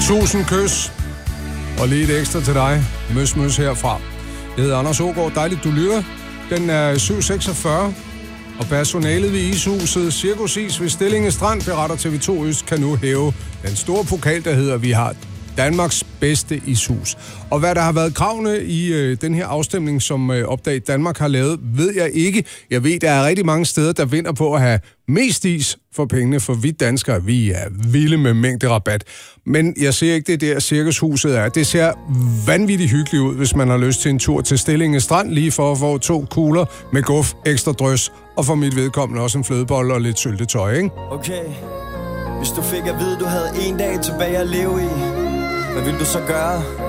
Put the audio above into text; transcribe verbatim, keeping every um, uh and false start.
Tusind kys. Og lige et ekstra til dig. Møs, møs herfra. Jeg hedder Anders Aagaard. Dejligt, du lytter. Den er syv seksogfyrre. Og personalet ved ishuset Cirkus Is ved Stillinge Strand, beretter T V to Øst, kan nu hæve den store pokal, der hedder Vi har Danmarks bedste ishus. Og hvad der har været kravene i øh, den her afstemning, som øh, Opdag Danmark har lavet, ved jeg ikke. Jeg ved, der er rigtig mange steder, der vinder på at have mest is for pengene, for vi danskere, vi er vilde med mængderabat. Men jeg ser ikke, det der cirkushuset er. Det ser vanvittigt hyggeligt ud, hvis man har lyst til en tur til Stillinge Strand, lige for at få to kugler med guf, ekstra drøs, og for mit vedkommende også en flødebolle og lidt syltetøj, ikke? Okay, hvis du fik at vide, du havde en dag tilbage at leve i, hvad vil du så gøre?